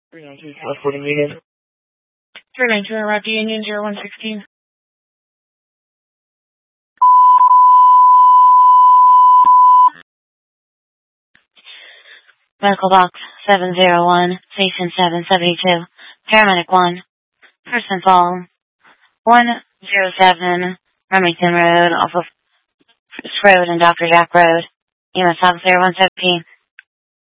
392 South 40 Union. 392 Route Union 0116. Medical box 701, station 772, paramedic 1, person fall 107, Remington Road, off of Road and Dr. Jack Road, EMS officer 117.